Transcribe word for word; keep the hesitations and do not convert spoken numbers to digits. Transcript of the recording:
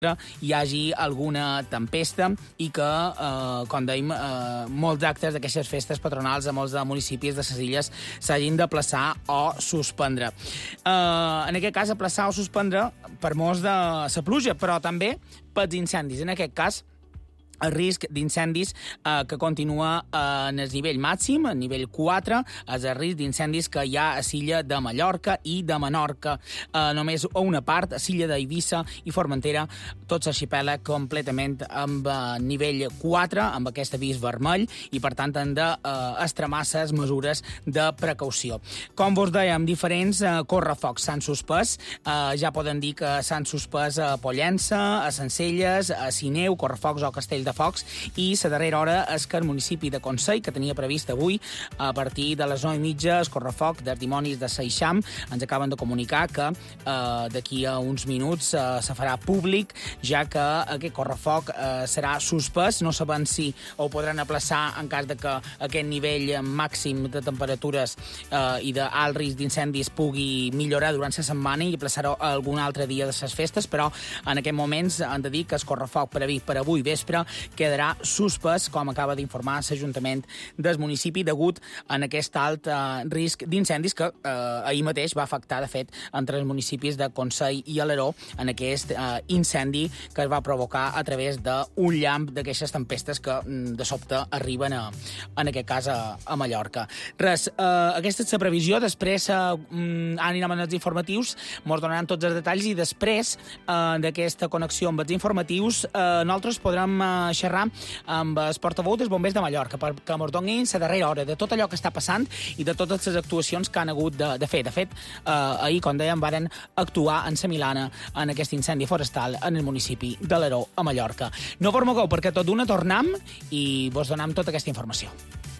hi hagi alguna tempesta i que, eh, com dèiem, eh, molts actes d'aquestes festes patronals a molts de municipis de les illes s'hagin de plaçar o suspendre. Eh, en aquest cas, aplaçar o suspendre per molts de la pluja, però també pels incendis. En aquest cas, el risc d'incendis eh, que continua eh, en el nivell màxim, el nivell quatre, és el risc d'incendis que hi ha a l'illa de Mallorca i de Menorca. Eh, només una part, a l'illa d'Eivissa i Formentera, tot l'arxipèlag completament amb eh, nivell quatre, amb aquest avís vermell, i per tant han d'extremar eh, les mesures de precaució. Com vos dèiem, diferents eh, correfocs s'han suspès. Eh, ja poden dir que s'han suspès a Pollença, a Sencelles, a Sineu, correfocs o Castell de Focs, i la darrera hora és que el municipi de Consell, que tenia previst avui, a partir de les nou i mitja, el correfoc dels dimonis de Seixam, ens acaben de comunicar que eh, d'aquí a uns minuts eh, se farà públic, ja que aquest correfoc eh, serà suspès. No sabem si ho podran aplaçar en cas de que aquest nivell màxim de temperatures eh, i d'alt risc d'incendis pugui millorar durant la setmana i aplaçar-ho algun altre dia de les festes, però en aquests moments han de dir que el correfoc previst per avui vespre quedarà suspès, com acaba d'informar l'Ajuntament del municipi, degut en aquest alt eh, risc d'incendis que eh, ahir mateix va afectar, de fet, entre els municipis de Consell i Alaró en aquest eh, incendi que es va provocar a través d'un llamp d'aquestes tempestes que de sobte arriben, a, en aquest cas, a, a Mallorca. Res, eh, aquesta és la previsió. Després eh, anirem als informatius, ens donaran tots els detalls i després eh, d'aquesta connexió amb els informatius eh, nosaltres podrem eh, xerrar amb el portaveu dels bombers de Mallorca perquè ens donin la darrera hora de tot allò que està passant i de totes les actuacions que han hagut de, de fer. De fet, eh, ahir, com dèiem, varen actuar en la Milana en aquest incendi forestal en el municipi d'Alaró, a Mallorca. No vos mogueu, perquè tot d'una tornem i vos donem tota aquesta informació.